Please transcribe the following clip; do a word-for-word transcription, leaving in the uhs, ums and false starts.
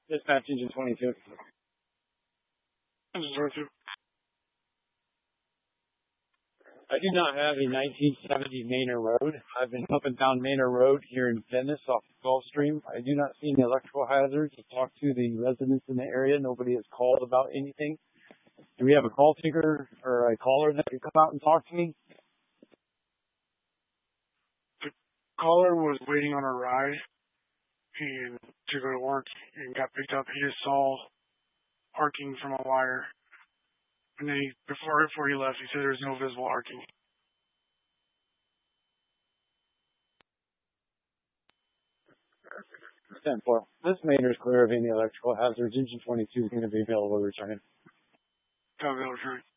Dispatch engine twenty-two. Engine twenty-two. I do not have a nineteen seventy Manor Road. I've been up and down Manor Road here in Venice off the Gulfstream. I do not see any electrical hazards. I've talked to the residents in the area. Nobody has called about anything. Do we have a call taker or a caller that can come out and talk to me? The caller was waiting on a ride and to go to work and got picked up. He just saw arcing from a wire. And then he, before before he left, he said there was no visible arcing. ten four. This Manor is clear of any electrical hazards. Engine twenty-two is going to be available to return. Got available to return.